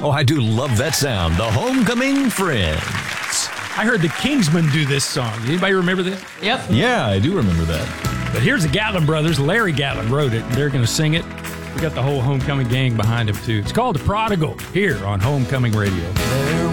Oh, I do love that sound. The Homecoming Friends. I heard the Kingsmen do this song. Anybody remember this? Yep. Yeah, I do remember that. But here's the Gatlin brothers. Larry Gatlin wrote it. They're going to sing it. We got the whole Homecoming gang behind him, too. It's called The Prodigal here on Homecoming Radio. There